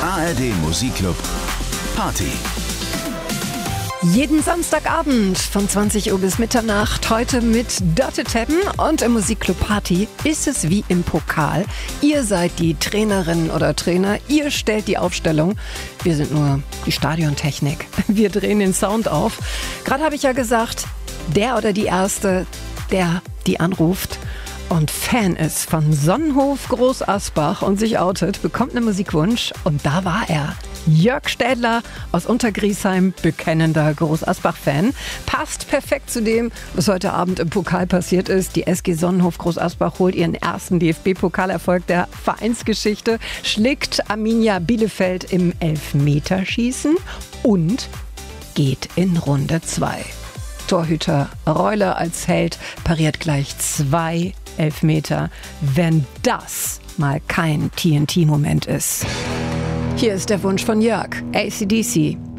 ARD Musikclub Party. Jeden Samstagabend von 20 Uhr bis Mitternacht, heute mit Dörte Teppen, und im Musikclub Party ist es wie im Pokal. Ihr seid die Trainerinnen oder Trainer, ihr stellt die Aufstellung. Wir sind nur die Stadiontechnik. Wir drehen den Sound auf. Gerade habe ich ja gesagt, der oder die Erste, der die anruft und Fan ist von Sonnenhof Groß Asbach und sich outet, bekommt einen Musikwunsch, und da war er. Jörg Städler aus Untergriesheim, bekennender Groß Asbach-Fan. Passt perfekt zu dem, was heute Abend im Pokal passiert ist. Die SG Sonnenhof Groß Asbach holt ihren ersten DFB-Pokalerfolg der Vereinsgeschichte, schlägt Arminia Bielefeld im Elfmeterschießen und geht in Runde 2. Torhüter Reuler als Held pariert gleich 2 Elfmeter, wenn das mal kein TNT-Moment ist. Hier ist der Wunsch von Jörg, AC/DC.